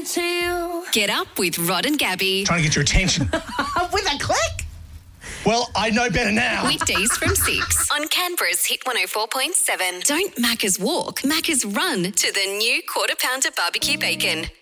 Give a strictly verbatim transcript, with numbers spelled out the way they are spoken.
to you. Get up with Rod and Gabby. Trying to get your attention. With a click. Well, I know better now. Weekdays from six on Canberra's Hit one oh four point seven. Don't Macca's walk, Macca's run to the new Quarter Pounder Barbecue Bacon.